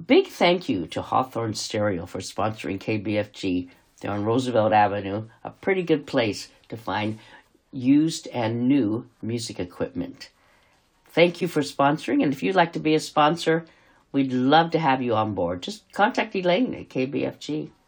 Big thank you to Hawthorne Stereo for sponsoring KBFG. They're on Roosevelt Avenue, a pretty good place to find used and new music equipment. Thank you for sponsoring, and if you'd like to be a sponsor, we'd love to have you on board. Just contact Elaine at KBFG.